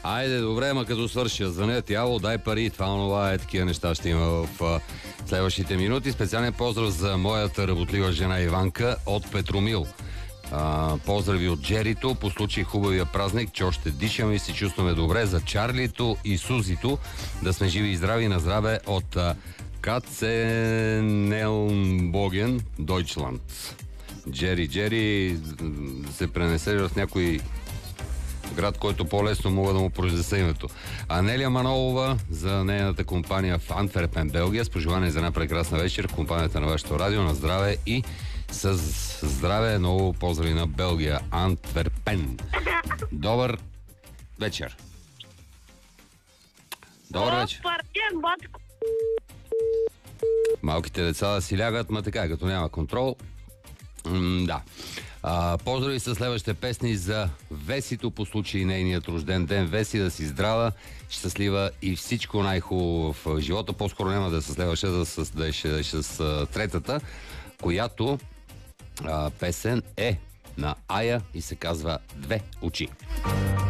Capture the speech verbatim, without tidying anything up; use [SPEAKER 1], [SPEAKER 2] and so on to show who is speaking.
[SPEAKER 1] Айде, добре, ма като свърша, звънят, яло, дай пари, това онова е, такива неща ще има в а, следващите минути. Специален поздрав за моята работлива жена Иванка от Петромил. А, поздрави от Джерито по случай хубавия празник, че още дишаме и се чувстваме добре. За Чарлито и Сузито да сме живи и здрави, на здраве от а, Каценелбоген, Дойчланд. Джери, Джери се пренесе в някой град, който по-лесно мога да му произнеса името. Анелия Манолова за нейната компания в Антверпен, Белгия. С пожелание за една прекрасна вечер в компанията на вашето радио. На здраве и с здраве. Много поздрави на Белгия. Антверпен. Добър вечер. Добър вечер. Малките деца да си лягат, ма така, като няма контрол. М- да. А, поздрави с следващите песни за Весито по случай нейният рожден ден. Веси, да си здрава, щастлива и всичко най-хубаво в живота. По-скоро няма да се следваше, да, да е с, с, с третата, която а, песен е на Ая и се казва Две очи.